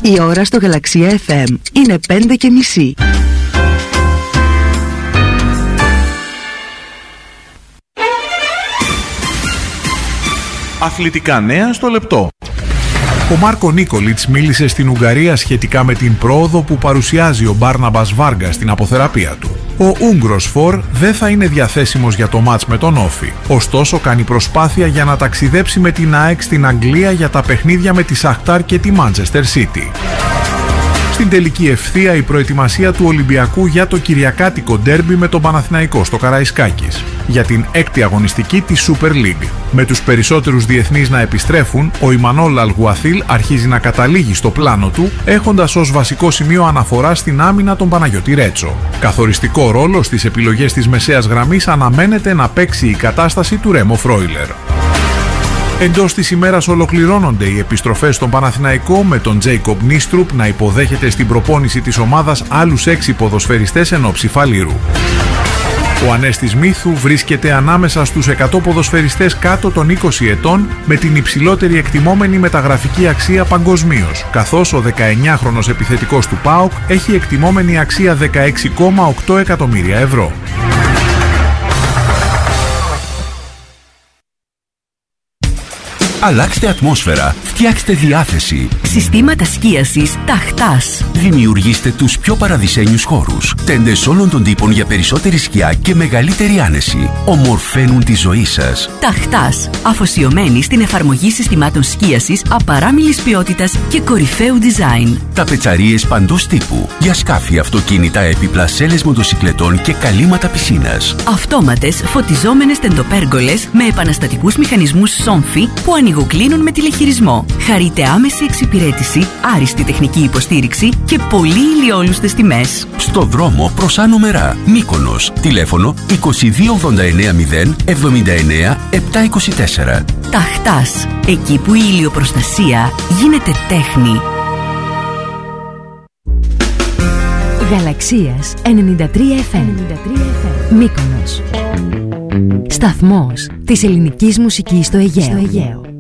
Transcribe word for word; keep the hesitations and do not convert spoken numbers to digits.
Η ώρα στο Γαλαξία εφ εμ είναι πέντε και μισή. Αθλητικά νέα στο λεπτό. Ο Μάρκο Νίκολιτς μίλησε στην Ουγγαρία σχετικά με την πρόοδο που παρουσιάζει ο Μπάρναμπας Βάργα στην αποθεραπεία του. Ο Ούγγρος φορ δεν θα είναι διαθέσιμος για το μάτς με τον Όφι. Ωστόσο κάνει προσπάθεια για να ταξιδέψει με την ΑΕΚ στην Αγγλία για τα παιχνίδια με τη Σαχτάρ και τη Μάντσεστερ Σίτι. Στην τελική ευθεία η προετοιμασία του Ολυμπιακού για το κυριακάτικο ντέρμπι με τον Παναθηναϊκό στο Καραϊσκάκης για την έκτη αγωνιστική της Super League. Με τους περισσότερους διεθνείς να επιστρέφουν, ο Ιμανόλ Αλγουαθίλ αρχίζει να καταλήγει στο πλάνο του, έχοντας ως βασικό σημείο αναφορά στην άμυνα τον Παναγιώτη Ρέτσο. Καθοριστικό ρόλο στις επιλογές της μεσαίας γραμμής αναμένεται να παίξει η κατάσταση του Ρέμο Φρόιλερ. Εντός της ημέρας ολοκληρώνονται οι επιστροφές στον Παναθηναϊκό με τον Τζέικομπ Νίστρουπ να υποδέχεται στην προπόνηση της ομάδας άλλους έξι ποδοσφαιριστές εν όψει Φαλήρου. Ο Ανέστης Μίθου βρίσκεται ανάμεσα στους εκατό ποδοσφαιριστές κάτω των είκοσι ετών με την υψηλότερη εκτιμόμενη μεταγραφική αξία παγκοσμίως, καθώς ο δεκαεννιάχρονος επιθετικός του ΠΑΟΚ έχει εκτιμόμενη αξία δεκαέξι κόμμα οκτώ εκατομμύρια ευρώ. Αλλάξτε ατμόσφαιρα, φτιάξτε διάθεση. Συστήματα σκίασης Ταχτάς. Δημιουργήστε τους πιο παραδεισένιους χώρους. Τέντες όλων των τύπων για περισσότερη σκιά και μεγαλύτερη άνεση. Ομορφαίνουν τη ζωή σας. Ταχτάς. Αφοσιωμένη στην εφαρμογή συστημάτων σκίασης απαράμιλης ποιότητας και κορυφαίου design. Ταπετσαρίες παντός τύπου. Για σκάφη, αυτοκίνητα, έπιπλα, σέλες μοτοσικλετών και καλύματα πισίνας. Αυτόματες φωτιζόμενες τεντοπέργολες με επαναστατικούς μηχανισμούς Σόμφι που ανοιγοκλίνουν με τηλεχειρισμό. Χαρείτε άμεση εξυπηρέτηση, άριστη τεχνική υποστήριξη και πολύ ηλιόλουστες τιμές. Στο δρόμο προς Άνω Μερά, Μύκονος. Τηλέφωνο είκοσι δύο ογδόντα εννέα μηδέν εβδομήντα εννέα επτακόσια είκοσι τέσσερα. Ταχτάς. Εκεί που η ηλιοπροστασία γίνεται τέχνη. Γαλαξίας ενενήντα τρία εφ εμ. Μύκονος. Σταθμός της ελληνικής μουσικής στο Αιγαίο.